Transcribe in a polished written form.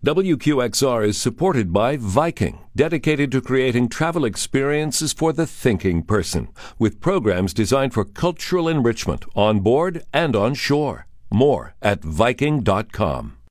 WQXR is supported by Viking, dedicated to creating travel experiences for the thinking person, with programs designed for cultural enrichment on board and on shore. More at Viking.com.